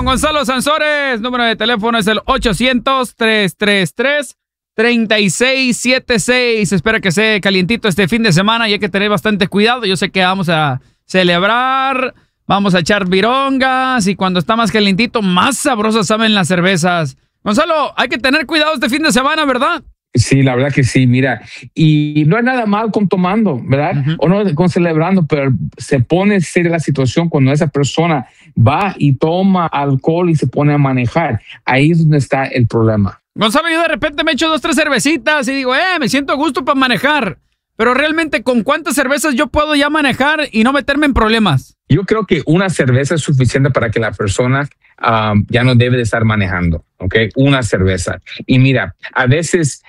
con Gonzalo Sansores. Número de teléfono es el 800-333-3676. Espero que sea calientito este fin de semana y hay que tener bastante cuidado. Yo sé que vamos a celebrar, vamos a echar virongas y cuando está más calientito, más sabrosas saben las cervezas. Gonzalo, hay que tener cuidado este fin de semana, ¿verdad? Sí, la verdad que sí, mira, y no hay nada mal con tomando, ¿verdad? O no con celebrando, pero se pone seria la situación cuando esa persona va y toma alcohol y se pone a manejar. Ahí es donde está el problema. Gonzalo, yo de repente me echo 2, 3 cervecitas y digo, me siento a gusto para manejar. Pero realmente, ¿con cuántas cervezas yo puedo ya manejar y no meterme en problemas? Yo creo que una cerveza es suficiente para que la persona ya no debe de estar manejando, ¿ok? Una cerveza. Y mira, a veces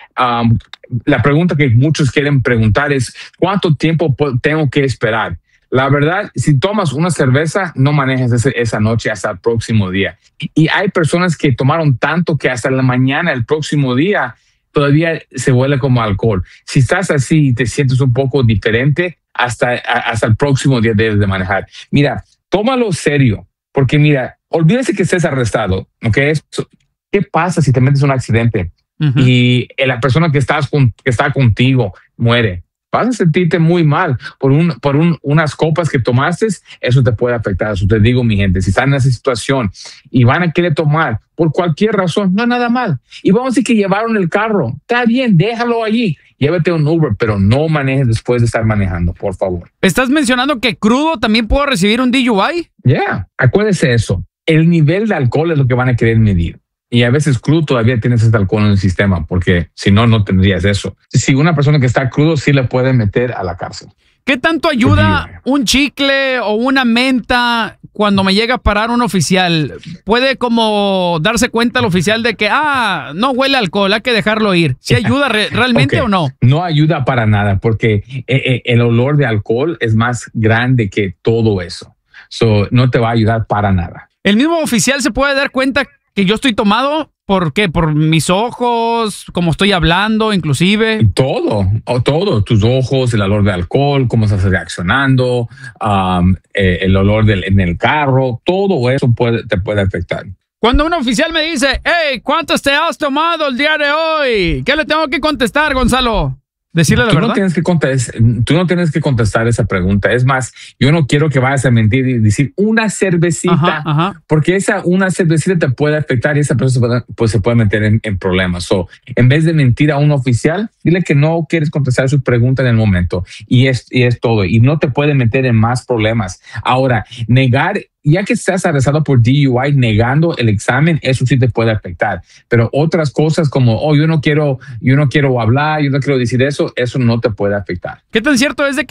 la pregunta que muchos quieren preguntar es, ¿cuánto tiempo tengo que esperar? La verdad, si tomas una cerveza, no manejes esa noche hasta el próximo día. Y hay personas que tomaron tanto que hasta la mañana, el próximo día, todavía se huele como alcohol. Si estás así y te sientes un poco diferente, hasta el próximo día debes de manejar. Mira, tómalo serio, porque mira, olvídese que estés arrestado, ¿ok? ¿Qué pasa si te metes en un accidente y la persona que está contigo muere? Vas a sentirte muy mal por unas copas que tomaste. Eso te puede afectar. Eso te digo, mi gente, si están en esa situación y van a querer tomar por cualquier razón, no es nada mal. Y vamos a decir que llevaron el carro. Está bien, déjalo allí. Llévate un Uber, pero no manejes después de estar manejando, por favor. ¿Estás mencionando que crudo también puedo recibir un DUI? Acuérdese eso. El nivel de alcohol es lo que van a querer medir. Y a veces crudo todavía tienes este alcohol en el sistema, porque si no, no tendrías eso. Si una persona que está crudo, sí le pueden meter a la cárcel. ¿Qué tanto ayuda un chicle o una menta cuando me llega a parar un oficial? ¿Puede como darse cuenta el oficial de que, no huele a alcohol, hay que dejarlo ir? ¿Sí ayuda realmente o no? No ayuda para nada, porque el olor de alcohol es más grande que todo eso. No te va a ayudar para nada. ¿El mismo oficial se puede dar cuenta que yo estoy tomado? ¿Por qué? ¿Por mis ojos? ¿Cómo estoy hablando, inclusive? Todo. Tus ojos, el olor de alcohol, cómo estás reaccionando, el olor en el carro, todo eso te puede afectar. Cuando un oficial me dice, hey, ¿cuántos te has tomado el día de hoy? ¿Qué le tengo que contestar, Gonzalo? Decirle la verdad. Tú no tienes que contestar esa pregunta. Es más, yo no quiero que vayas a mentir y decir una cervecita, porque una cervecita te puede afectar y esa persona se puede meter en problemas. En vez de mentir a un oficial, dile que no quieres contestar su pregunta en el momento y es todo. Y no te puede meter en más problemas. Ahora, negar, ya que estás arrestado por DUI, negando el examen, eso sí te puede afectar. Pero otras cosas como, yo no quiero hablar, yo no quiero decir eso no te puede afectar. ¿Qué tan cierto es de que